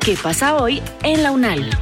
¿Qué pasa hoy en la UNAL?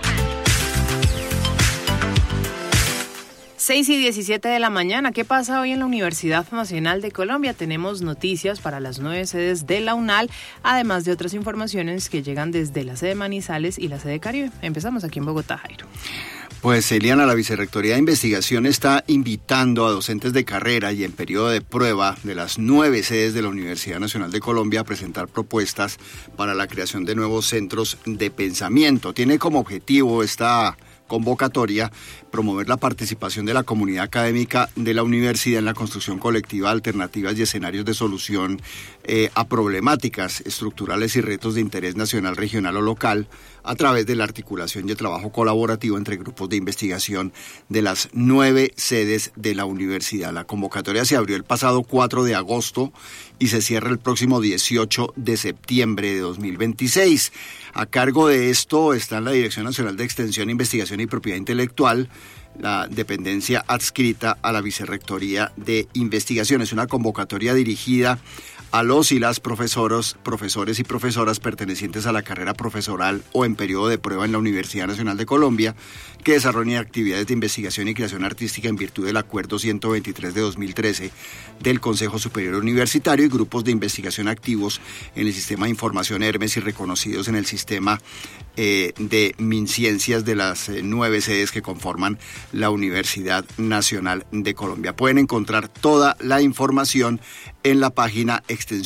6:17 de la mañana. ¿Qué pasa hoy en la Universidad Nacional de Colombia? Tenemos noticias para las 9 sedes de la UNAL, además de otras informaciones que llegan desde la sede Manizales y la sede Caribe. Empezamos aquí en Bogotá, Jairo. Pues, Eliana, la Vicerrectoría de Investigación está invitando a docentes de carrera y en periodo de prueba de las 9 sedes de la Universidad Nacional de Colombia a presentar propuestas para la creación de nuevos centros de pensamiento. Tiene como objetivo esta convocatoria promover la participación de la comunidad académica de la universidad en la construcción colectiva de alternativas y escenarios de solución a problemáticas estructurales y retos de interés nacional, regional o local a través de la articulación y el trabajo colaborativo entre grupos de investigación de las 9 sedes de la universidad. La convocatoria se abrió el pasado 4 de agosto y se cierra el próximo 18 de septiembre de 2026. A cargo de esto está la Dirección Nacional de Extensión, Investigación y Propiedad Intelectual, la dependencia adscrita a la Vicerrectoría de Investigación. Es una convocatoria dirigida a los y las profesores y profesoras pertenecientes a la carrera profesoral o en periodo de prueba en la Universidad Nacional de Colombia, que desarrollen actividades de investigación y creación artística en virtud del Acuerdo 123 de 2013 del Consejo Superior Universitario y grupos de investigación activos en el sistema de información Hermes y reconocidos en el sistema de MinCiencias de las 9 sedes que conforman la Universidad Nacional de Colombia. Pueden encontrar toda la información en la página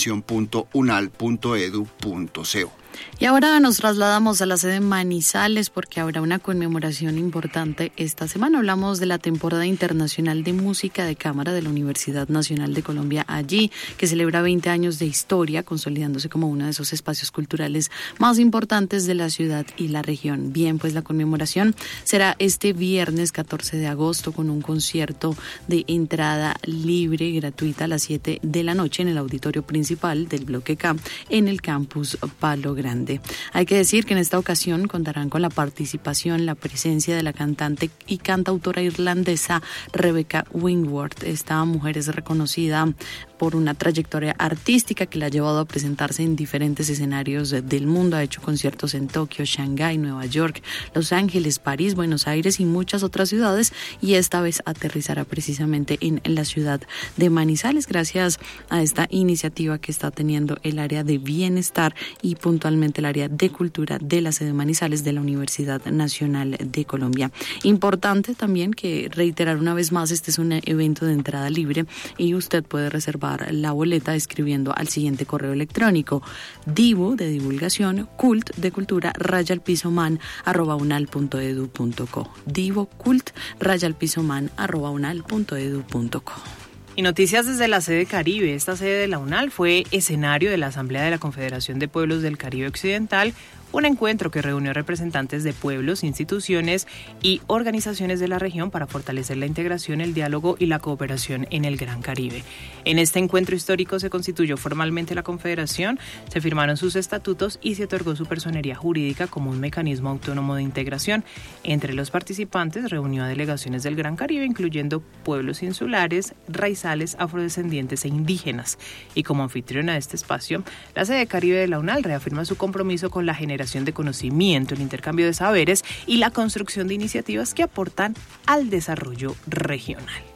extensión.unal.edu.co. Y ahora nos trasladamos a la sede Manizales porque habrá una conmemoración importante esta semana. Hablamos de la temporada internacional de música de cámara de la Universidad Nacional de Colombia allí, que celebra 20 años de historia, consolidándose como uno de esos espacios culturales más importantes de la ciudad y la región. Bien, pues la conmemoración será este viernes 14 de agosto con un concierto de entrada libre y gratuita a las 7 de la noche en el auditorio principal del Bloque K en el campus Palo Grande. Hay que decir que en esta ocasión contarán con la participación, la presencia de la cantante y cantautora irlandesa Rebecca Wingworth. Esta mujer es reconocida por una trayectoria artística que la ha llevado a presentarse en diferentes escenarios del mundo. Ha hecho conciertos en Tokio, Shanghái, Nueva York, Los Ángeles, París, Buenos Aires y muchas otras ciudades, y esta vez aterrizará precisamente en la ciudad de Manizales gracias a esta iniciativa que está teniendo el área de bienestar y puntualmente el área de cultura de la sede Manizales de la Universidad Nacional de Colombia. Importante también que reiterar una vez más, este es un evento de entrada libre y usted puede reservar la boleta escribiendo al siguiente correo electrónico: divo de divulgación, cult de cultura, _man @unal.edu.co. divo cult _man @unal.edu.co. Y noticias desde la sede Caribe. Esta sede de la UNAL fue escenario de la Asamblea de la Confederación de Pueblos del Caribe Occidental, un encuentro que reunió representantes de pueblos, instituciones y organizaciones de la región para fortalecer la integración, el diálogo y la cooperación en el Gran Caribe. En este encuentro histórico se constituyó formalmente la Confederación, se firmaron sus estatutos y se otorgó su personería jurídica como un mecanismo autónomo de integración. Entre los participantes reunió a delegaciones del Gran Caribe, incluyendo pueblos insulares, raizales, afrodescendientes e indígenas. Y como anfitriona de este espacio, la sede Caribe de la UNAL reafirma su compromiso con la generación de conocimiento, el intercambio de saberes y la construcción de iniciativas que aportan al desarrollo regional.